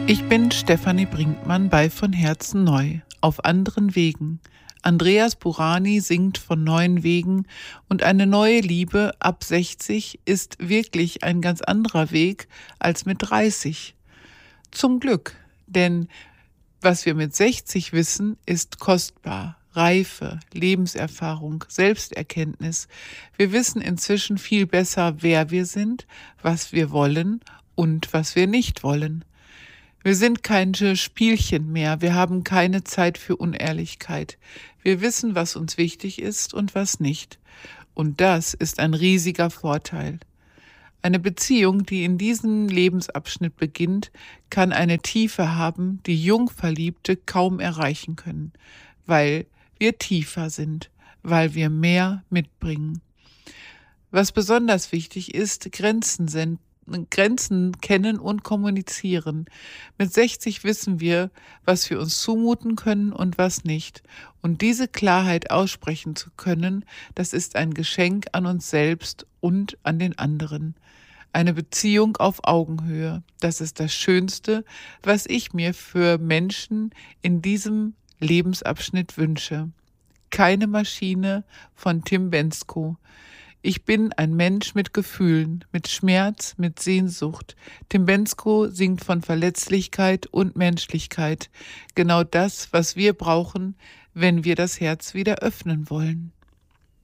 Ich bin Stefanie Brinkmann bei Von Herzen neu, auf anderen Wegen. Andreas Burani singt von neuen Wegen und eine neue Liebe ab 60 ist wirklich ein ganz anderer Weg als mit 30. Zum Glück, denn was wir mit 60 wissen, ist kostbar. Reife, Lebenserfahrung, Selbsterkenntnis. Wir wissen inzwischen viel besser, wer wir sind, was wir wollen und was wir nicht wollen. Wir sind keine Spielchen mehr, wir haben keine Zeit für Unehrlichkeit. Wir wissen, was uns wichtig ist und was nicht. Und das ist ein riesiger Vorteil. Eine Beziehung, die in diesem Lebensabschnitt beginnt, kann eine Tiefe haben, die Jungverliebte kaum erreichen können, weil wir tiefer sind, weil wir mehr mitbringen. Was besonders wichtig ist, Grenzen kennen und kommunizieren. Mit 60 wissen wir, was wir uns zumuten können und was nicht. Und diese Klarheit aussprechen zu können, das ist ein Geschenk an uns selbst und an den anderen. Eine Beziehung auf Augenhöhe, das ist das Schönste, was ich mir für Menschen in diesem Lebensabschnitt wünsche. Keine Maschine von Tim Bendzko. Ich bin ein Mensch mit Gefühlen, mit Schmerz, mit Sehnsucht. Tim Bendzko singt von Verletzlichkeit und Menschlichkeit. Genau das, was wir brauchen, wenn wir das Herz wieder öffnen wollen.